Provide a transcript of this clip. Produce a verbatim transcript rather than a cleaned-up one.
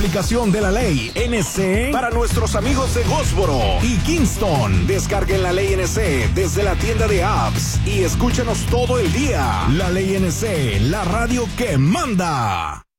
aplicación de la ley N C para nuestros amigos de Gósboro y Kingston. Descarguen la ley N C desde la tienda de apps y escúchenos todo el día. La ley N C, la radio que manda.